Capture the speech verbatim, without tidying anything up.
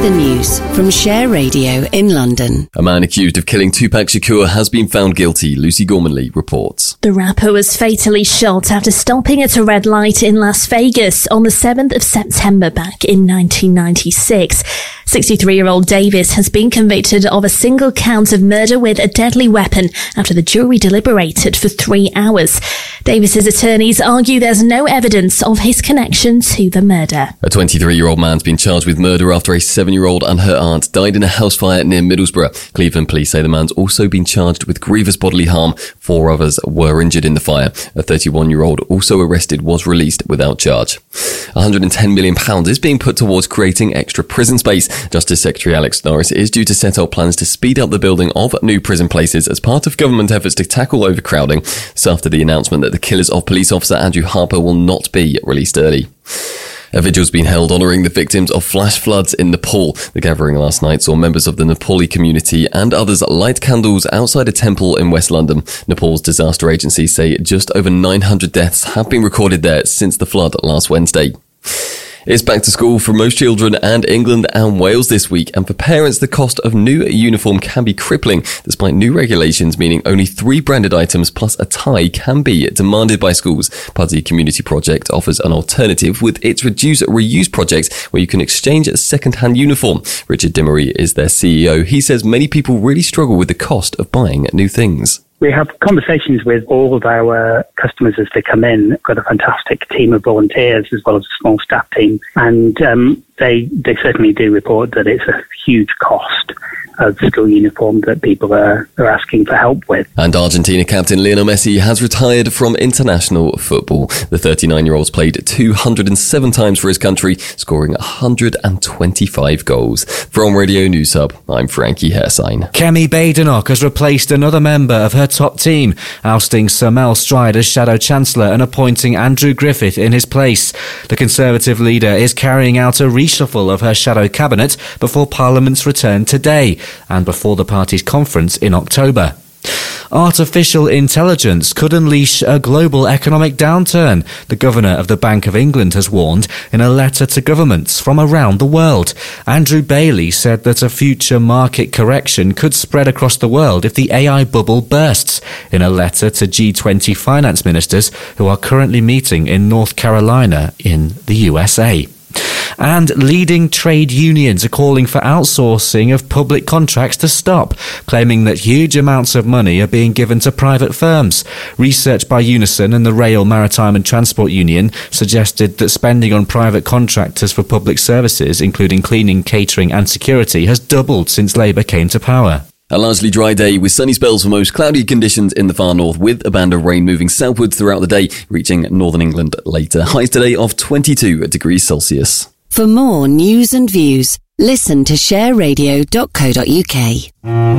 the news from Share Radio in London. A man accused of killing Tupac Shakur has been found guilty, Lucy Gormanley reports. The rapper was fatally shot after stopping at a red light in Las Vegas on the seventh of September back in nineteen ninety-six. sixty-three-year-old Davis has been convicted of a single count of murder with a deadly weapon after the jury deliberated for three hours. Davis's attorneys argue there's no evidence of his connection to the murder. A twenty-three-year-old man's been charged with murder after a seven-year-old and her aunt died in a house fire near Middlesbrough. Cleveland police say the man's also been charged with grievous bodily harm. Four others were injured in the fire. A thirty-one-year-old also arrested was released without charge. one hundred ten million pounds is being put towards creating extra prison space. Justice Secretary Alex Norris is due to set out plans to speed up the building of new prison places as part of government efforts to tackle overcrowding. This after the announcement that the killers of police officer Andrew Harper will not be released early. A vigil's been held honouring the victims of flash floods in Nepal. The gathering last night saw members of the Nepali community and others light candles outside a temple in West London. Nepal's disaster agency say just over nine hundred deaths have been recorded there since the flood last Wednesday. It's back to school for most children and England and Wales this week, and for parents the cost of new uniform can be crippling, despite new regulations meaning only three branded items plus a tie can be demanded by schools. Puddy Community Project offers an alternative with its Reduce Reuse project where you can exchange a second-hand uniform. Richard Dimery is their C E O. He says many people really struggle with the cost of buying new things. We have conversations with all of our customers as they come in. We've got a fantastic team of volunteers as well as a small staff team. And um, they they certainly do report that it's a huge cost of school uniform that people are, are asking for help with. And Argentina captain Lionel Messi has retired from international football. The thirty-nine-year-old's played two hundred seven times for his country, scoring one hundred twenty-five goals. From Radio News Hub, I'm Frankie Hairsign. Kemi Badenoch has replaced another member of her top team, ousting Sir Mel Stride as Shadow Chancellor and appointing Andrew Griffith in his place. The Conservative leader is carrying out a reshuffle of her shadow cabinet before Parliament's return today and before the party's conference in October. Artificial intelligence could unleash a global economic downturn, the Governor of the Bank of England has warned in a letter to governments from around the world. Andrew Bailey said that a future market correction could spread across the world if the A I bubble bursts, in a letter to G twenty finance ministers who are currently meeting in North Carolina in the U S A. And leading trade unions are calling for outsourcing of public contracts to stop, claiming that huge amounts of money are being given to private firms. Research by Unison and the Rail, Maritime and Transport Union suggested that spending on private contractors for public services, including cleaning, catering and security, has doubled since Labour came to power. A largely dry day with sunny spells for most, cloudy conditions in the far north with a band of rain moving southwards throughout the day, reaching northern England later. Highs today of twenty-two degrees Celsius. For more news and views, listen to share radio dot co dot uk.